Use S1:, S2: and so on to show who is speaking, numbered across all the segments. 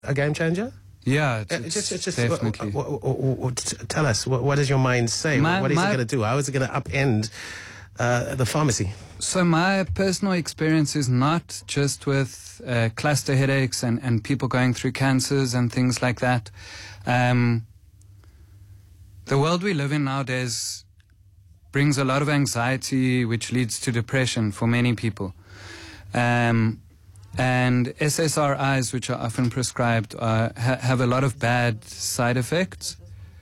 S1: a game changer?
S2: Yeah,
S1: Just
S2: definitely.
S1: Tell us, what does your mind say? What is it going to do? How is it going to upend the pharmacy?
S2: So my personal experience is not just with cluster headaches and people going through cancers and things like that. The world we live in nowadays brings a lot of anxiety, which leads to depression for many people. And SSRIs, which are often prescribed, have a lot of bad side effects.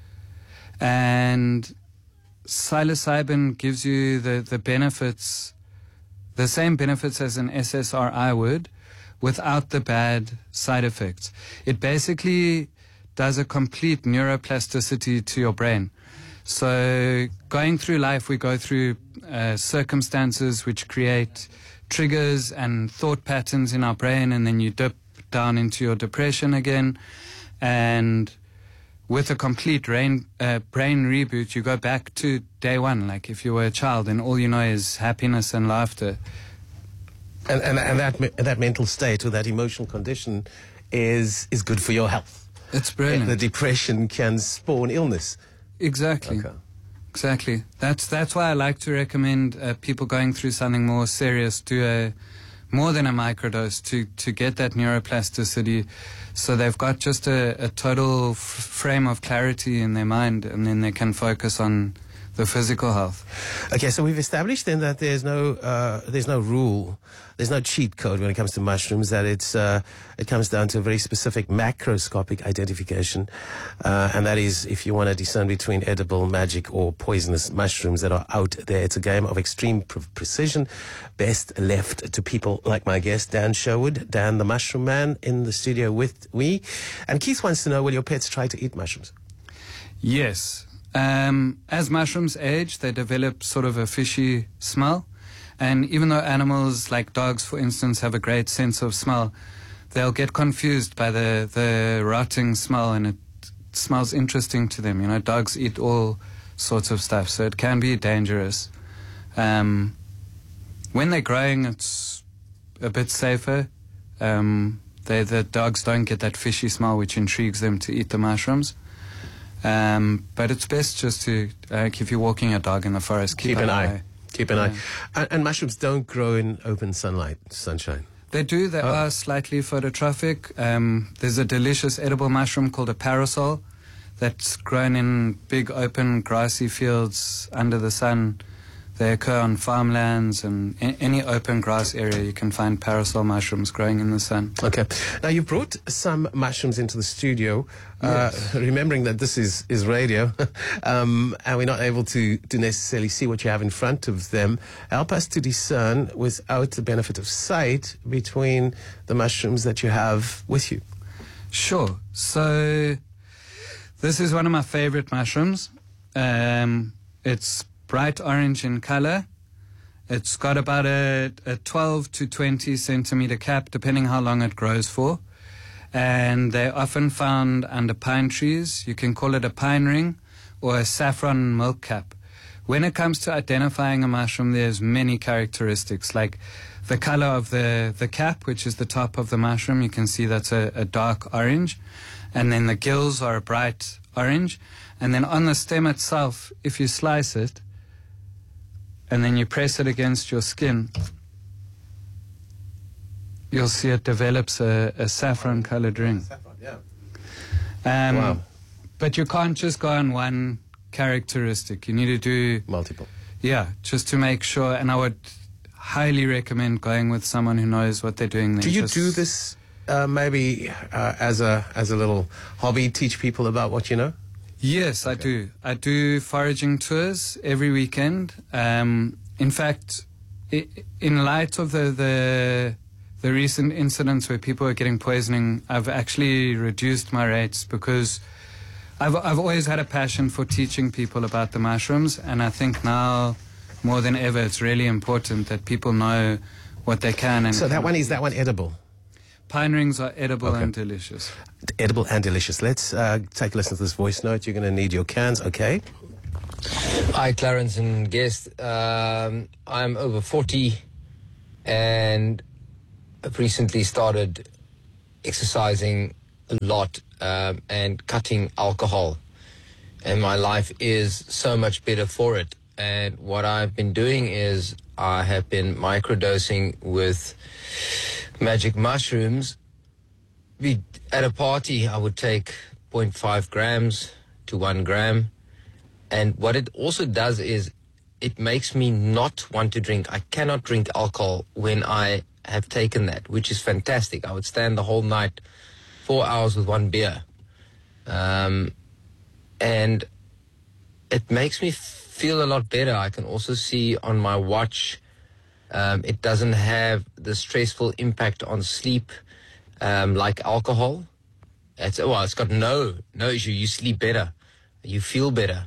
S2: And psilocybin gives you the benefits, the same benefits as an SSRI would, without the bad side effects. It basically does a complete neuroplasticity to your brain. So going through life, we go through circumstances which create triggers and thought patterns in our brain, and then you dip down into your depression again. And with a complete brain reboot, you go back to day one, like if you were a child, and all you know is happiness and laughter.
S1: And that mental state or that emotional condition is good for your health.
S2: It's brilliant.
S1: The depression can spawn illness.
S2: Exactly.
S1: Okay.
S2: Exactly. That's why I like to recommend people going through something more serious do more than a microdose to get that neuroplasticity, so they've got just a total frame of clarity in their mind, and then they can focus on the physical health.
S1: Okay, so we've established then that there's no rule, there's no cheat code when it comes to mushrooms, that it comes down to a very specific macroscopic identification, and that is if you want to discern between edible, magic, or poisonous mushrooms that are out there. It's a game of extreme precision, best left to people like my guest, Dan Sherwood, Dan the Mushroom Man, in the studio with me. And Keith wants to know, will your pets try to eat mushrooms?
S2: Yes. As mushrooms age, they develop sort of a fishy smell. And even though animals like dogs, for instance, have a great sense of smell, they'll get confused by the rotting smell, and it smells interesting to them. You know, dogs eat all sorts of stuff, so it can be dangerous. When they're growing, it's a bit safer. The dogs don't get that fishy smell, which intrigues them to eat the mushrooms. But it's best just to, if you're walking a dog in the forest, keep an eye.
S1: Keep an eye. And mushrooms don't grow in open sunshine.
S2: They do. They are slightly phototrophic. There's a delicious edible mushroom called a parasol that's grown in big open grassy fields under the sun. They occur on farmlands, and any open grass area you can find parasol mushrooms growing in the sun.
S1: Okay. Now, you brought some mushrooms into the studio,
S2: Yes.
S1: remembering that this is radio, and we're not able to necessarily see what you have in front of them. Help us to discern, without the benefit of sight, between the mushrooms that you have with you.
S2: Sure. So this is one of my favorite mushrooms. It's bright orange in color. It's got about a 12 to 20 centimeter cap, depending how long it grows for. And they're often found under pine trees. You can call it a pine ring or a saffron milk cap. When it comes to identifying a mushroom, there's many characteristics, like the color of the cap, which is the top of the mushroom. You can see that's a dark orange. And then the gills are a bright orange. And then on the stem itself, if you slice it, and then you press it against your skin, you'll see it develops a saffron-colored ring.
S1: Saffron, yeah. Wow.
S2: But you can't just go on one characteristic. You need to do
S1: Multiple.
S2: Yeah, just to make sure. And I would highly recommend going with someone who knows what they're doing.
S1: Do you do this maybe as a little hobby? Teach people about what you know?
S2: Yes, I do. I do foraging tours every weekend. In fact, in light of the recent incidents where people are getting poisoning, I've actually reduced my rates, because I've always had a passion for teaching people about the mushrooms, and I think now more than ever it's really important that people know what they can. And
S1: so that one edible?
S2: Pine rings are edible and delicious.
S1: Edible and delicious. Let's take a listen to this voice note. You're going to need your cans, okay?
S3: Hi, Clarence and guest. I'm over 40 and I've recently started exercising a lot and cutting alcohol. And my life is so much better for it. And what I've been doing is I have been microdosing with magic mushrooms. At a party, I would take 0.5 grams to 1 gram. And what it also does is it makes me not want to drink. I cannot drink alcohol when I have taken that, which is fantastic. I would stand the whole night, 4 hours with 1 beer. And it makes me feel a lot better. I can also see on my watch, it doesn't have the stressful impact on sleep like alcohol. It's got no issue. You sleep better. You feel better.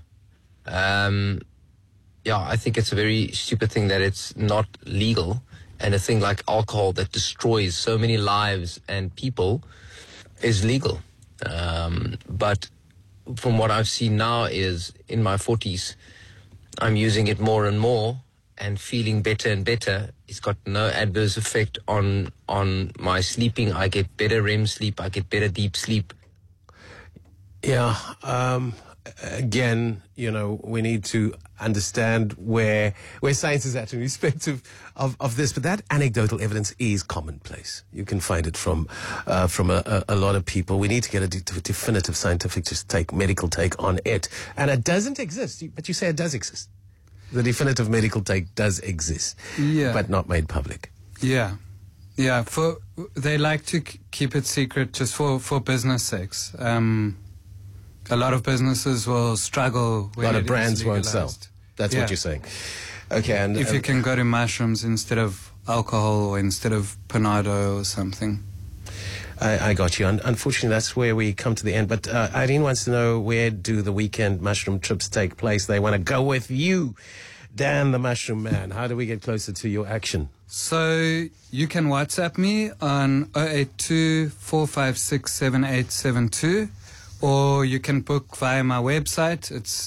S3: I think it's a very stupid thing that it's not legal, and a thing like alcohol that destroys so many lives and people is legal. But from what I've seen now is in my 40s, I'm using it more and more and feeling better and better. It's got no adverse effect on my sleeping. I get better REM sleep. I get better deep sleep.
S1: Yeah. Again, we need to understand where science is at in respect of this. But that anecdotal evidence is commonplace. You can find it from a lot of people. We need to get a definitive scientific medical take on it. And it doesn't exist. But you say it does exist. The definitive medical take does exist, but not made public.
S2: Yeah. They like to keep it secret just for business sakes. A lot of businesses will struggle when
S1: a lot of brands won't sell. That's what you're saying. Okay, and
S2: if you can go to mushrooms instead of alcohol or instead of Panado or something.
S1: I got you. Unfortunately, that's where we come to the end. But Irene wants to know, where do the weekend mushroom trips take place? They want to go with you, Dan the Mushroom Man. How do we get closer to your action?
S2: So you can WhatsApp me on 082 456 7872. Or you can book via my website. It's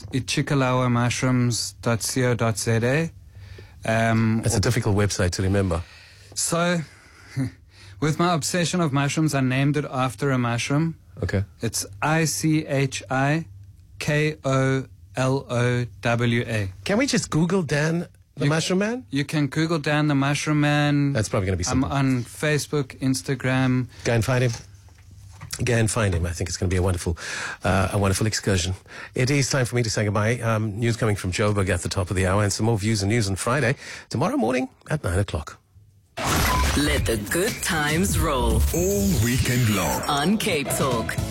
S2: ichikalawamushrooms.co.za.
S1: It's a difficult website to remember.
S2: So, with my obsession of mushrooms, I named it after a mushroom.
S1: Okay.
S2: It's ICHIKOLOWA.
S1: Can we just Google Dan the Mushroom Man?
S2: You can Google Dan the Mushroom Man.
S1: That's probably going to be simple.
S2: I'm on Facebook, Instagram.
S1: Go and find him. I think it's going to be a wonderful excursion. It is time for me to say goodbye. News coming from Joburg at the top of the hour, and some more views and news on Friday, tomorrow morning at 9 o'clock.
S4: Let the good times roll
S5: all weekend long
S4: on Cape Talk.